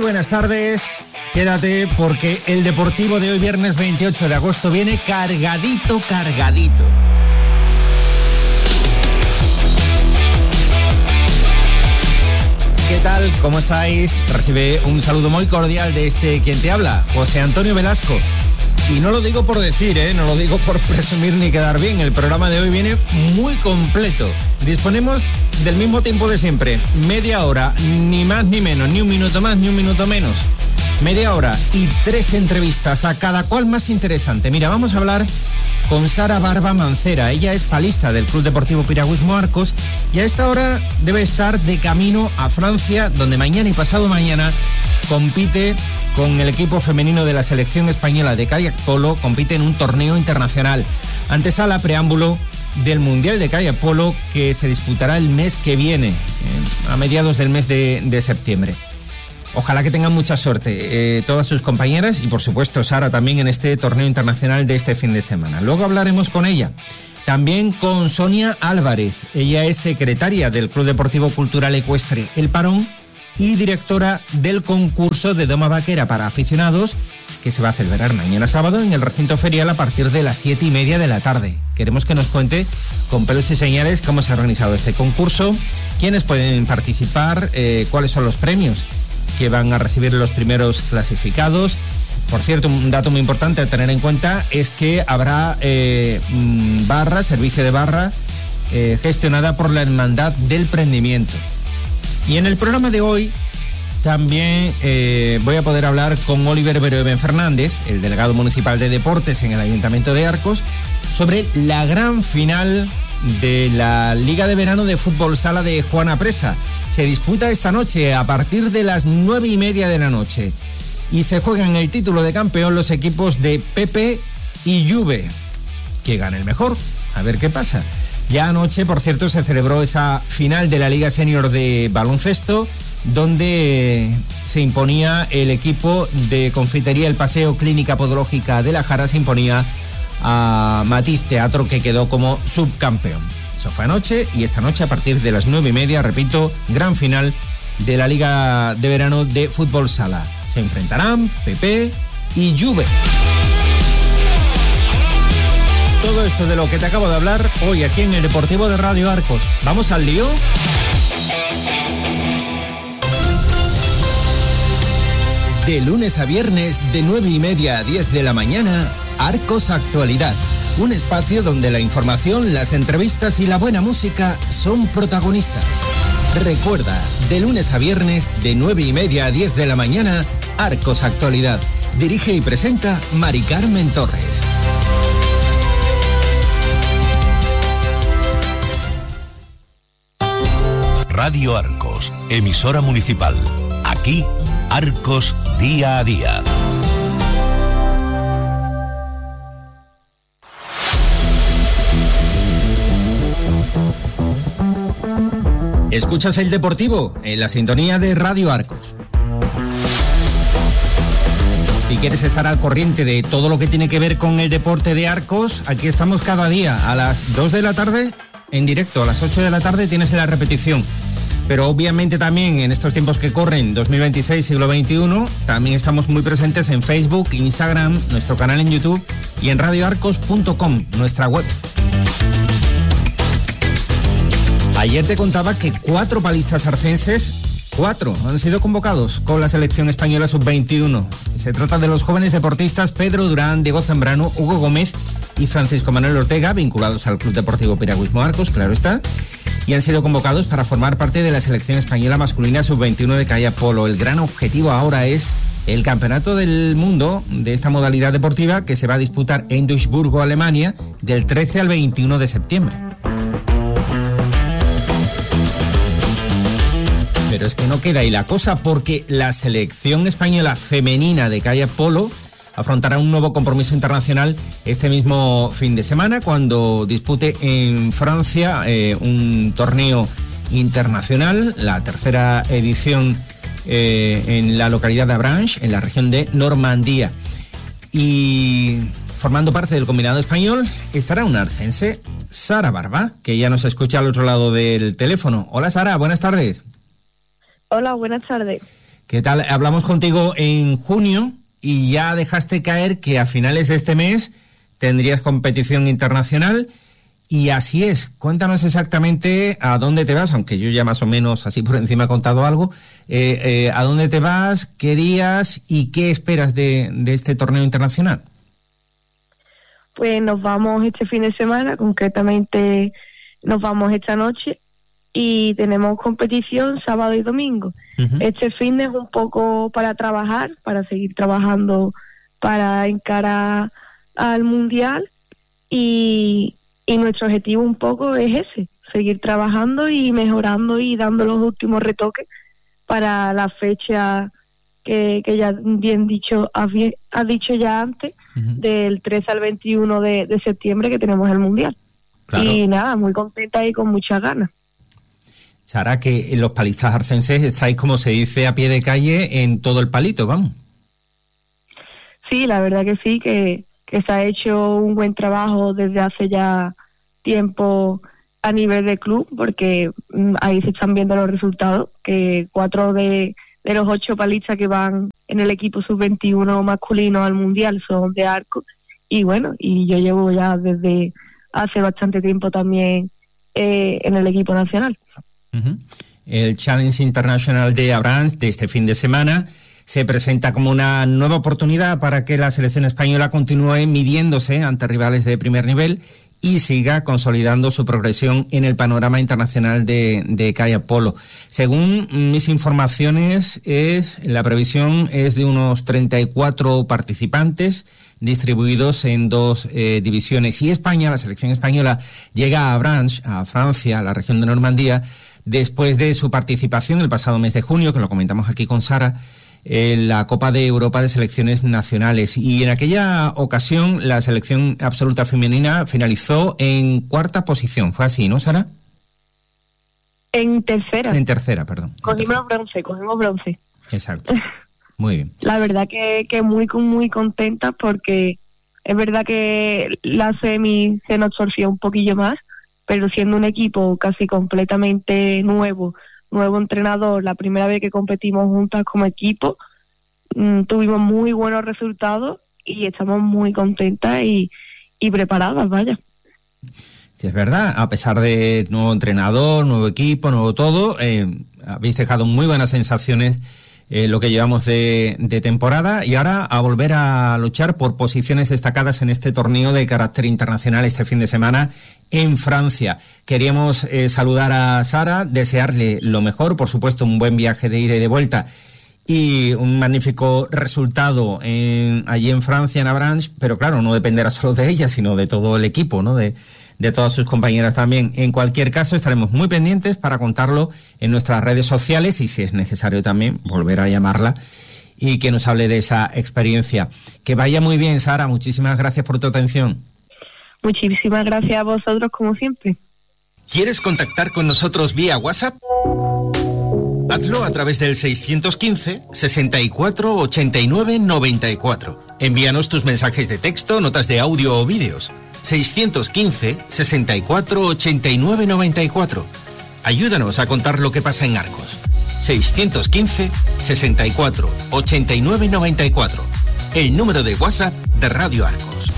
buenas tardes. Quédate porque el deportivo de hoy, viernes 28 de agosto, viene cargadito. ¿Qué tal? ¿Cómo estáis? Recibe un saludo muy cordial de quien te habla, José Antonio Velasco. Y no lo digo por decir, no lo digo por presumir ni quedar bien. El programa de hoy viene muy completo. Disponemos del mismo tiempo de siempre. Media hora, ni más ni menos, ni un minuto más ni un minuto menos. Media hora y 3 entrevistas, a cada cual más interesante. Mira, vamos a hablar con Sara Barba Mancera. Ella es palista del Club Deportivo Piragüismo Arcos y a esta hora debe estar de camino a Francia, donde mañana y pasado mañana compite con el equipo femenino de la selección española de kayak polo, compite en un torneo internacional. Antesala, preámbulo del Mundial de Kayak Polo que se disputará el mes que viene, a mediados del mes de septiembre. Ojalá que tengan mucha suerte todas sus compañeras y por supuesto Sara también en este torneo internacional de este fin de semana. Luego hablaremos con ella. También con Sonia Álvarez. Ella es secretaria del Club Deportivo Cultural Ecuestre El Parón y directora del concurso de doma vaquera para aficionados que se va a celebrar mañana sábado en el recinto ferial a partir de las 7:30 de la tarde. Queremos que nos cuente con pelos y señales cómo se ha organizado este concurso, quiénes pueden participar, cuáles son los premios que van a recibir los primeros clasificados. Por cierto, un dato muy importante a tener en cuenta es que habrá servicio de barra gestionada por la Hermandad del Prendimiento. Y en el programa de hoy también voy a poder hablar con Oliver Beroeben Fernández, el delegado municipal de deportes en el Ayuntamiento de Arcos, sobre la gran final de la Liga de Verano de Fútbol Sala de Juana Presa. Se disputa esta noche a partir de las 9:30 de la noche y se juegan el título de campeón los equipos de Pepe y Juve. Que gane el mejor, a ver qué pasa. Ya anoche, por cierto, se celebró esa final de la Liga Senior de baloncesto, donde se imponía el equipo de Confitería El Paseo Clínica Podológica de La Jara, se imponía a Matiz Teatro, que quedó como subcampeón. Eso fue anoche y esta noche a partir de las 9:30, repito, gran final de la Liga de Verano de Fútbol Sala. Se enfrentarán Pepe y Juve. Todo esto de lo que te acabo de hablar hoy aquí en el Deportivo de Radio Arcos. ¿Vamos al lío? De lunes a viernes, de 9:30 a 10 de la mañana, Arcos Actualidad. Un espacio donde la información, las entrevistas y la buena música son protagonistas. Recuerda, de lunes a viernes, de 9:30 a 10 de la mañana, Arcos Actualidad. Dirige y presenta Mari Carmen Torres. Radio Arcos, emisora municipal. Aquí, Arcos día a día. Escuchas El Deportivo en la sintonía de Radio Arcos. Si quieres estar al corriente de todo lo que tiene que ver con el deporte de Arcos, aquí estamos cada día a las 2 de la tarde en directo, a las 8 de la tarde tienes la repetición. Pero obviamente también en estos tiempos que corren, 2026, siglo XXI, también estamos muy presentes en Facebook, Instagram, nuestro canal en YouTube y en radioarcos.com, nuestra web. Ayer te contaba que 4 palistas arcenses, 4, han sido convocados con la selección española sub-21. Se trata de los jóvenes deportistas Pedro Durán, Diego Zambrano, Hugo Gómez y Francisco Manuel Ortega, vinculados al Club Deportivo Piragüismo Arcos, claro está, y han sido convocados para formar parte de la selección española masculina sub-21 de kayak polo. El gran objetivo ahora es el Campeonato del Mundo de esta modalidad deportiva que se va a disputar en Duisburgo, Alemania, del 13 al 21 de septiembre. Pero es que no queda ahí la cosa, porque la selección española femenina de kayak polo afrontará un nuevo compromiso internacional este mismo fin de semana cuando dispute en Francia un torneo internacional, la tercera edición en la localidad de Avranches, en la región de Normandía. Y formando parte del combinado español estará una arcense, Sara Barba, que ya nos escucha al otro lado del teléfono. Hola Sara, buenas tardes. Hola, buenas tardes. ¿Qué tal? Hablamos contigo en junio y ya dejaste caer que a finales de este mes tendrías competición internacional. Y así es. Cuéntanos exactamente a dónde te vas, aunque yo ya más o menos así por encima he contado algo. ¿A dónde te vas, qué días y qué esperas de este torneo internacional? Pues nos vamos este fin de semana, concretamente nos vamos esta noche y tenemos competición sábado y domingo. Uh-huh. Este fin es un poco para trabajar, para seguir trabajando para encarar al Mundial y nuestro objetivo un poco es ese, seguir trabajando y mejorando y dando los últimos retoques para la fecha que ya bien dicho, has dicho ya antes, uh-huh, del 13 al 21 de septiembre que tenemos el Mundial. Claro. Y nada, muy contenta y con muchas ganas. Sara, que los palistas arcenses estáis, como se dice, a pie de calle en todo el palito, vamos. Sí, la verdad que sí, que se ha hecho un buen trabajo desde hace ya tiempo a nivel de club, porque ahí se están viendo los resultados, que 4 de los 8 palistas que van en el equipo sub-21 masculino al Mundial son de arco, y bueno, y yo llevo ya desde hace bastante tiempo también en el equipo nacional. Uh-huh. El Challenge International de Abranches de este fin de semana se presenta como una nueva oportunidad para que la selección española continúe midiéndose ante rivales de primer nivel y siga consolidando su progresión en el panorama internacional de kayak polo. Según mis informaciones, la previsión es de unos 34 participantes distribuidos en 2 divisiones. Y España, la selección española, llega a Abranches, a Francia, a la región de Normandía, después de su participación el pasado mes de junio, que lo comentamos aquí con Sara, en la Copa de Europa de Selecciones Nacionales. Y en aquella ocasión la selección absoluta femenina finalizó en 4ª posición. ¿Fue así, no, Sara? En tercera. En tercera, perdón. Cogimos bronce. Exacto. Muy bien. La verdad que muy contenta, porque es verdad que la semi se nos torció un poquillo más, pero siendo un equipo casi completamente nuevo entrenador, la primera vez que competimos juntas como equipo, tuvimos muy buenos resultados y estamos muy contentas y preparadas, vaya. Sí, es verdad, a pesar de nuevo entrenador, nuevo equipo, nuevo todo, habéis dejado muy buenas sensaciones lo que llevamos de temporada, y ahora a volver a luchar por posiciones destacadas en este torneo de carácter internacional este fin de semana en Francia. Queríamos saludar a Sara, desearle lo mejor, por supuesto un buen viaje de ida y de vuelta y un magnífico resultado allí en Francia, en Abranches, pero claro, no dependerá solo de ella, sino de todo el equipo, ¿no? De todas sus compañeras también. En cualquier caso, estaremos muy pendientes para contarlo en nuestras redes sociales y, si es necesario, también volver a llamarla y que nos hable de esa experiencia. Que vaya muy bien, Sara. Muchísimas gracias por tu atención. Muchísimas gracias a vosotros, como siempre. ¿Quieres contactar con nosotros vía WhatsApp? Hazlo a través del 615 64 89 94. Envíanos tus mensajes de texto, notas de audio o vídeos. 615 64 89 94. Ayúdanos a contar lo que pasa en Arcos. 615 64 89 94. El número de WhatsApp de Radio Arcos.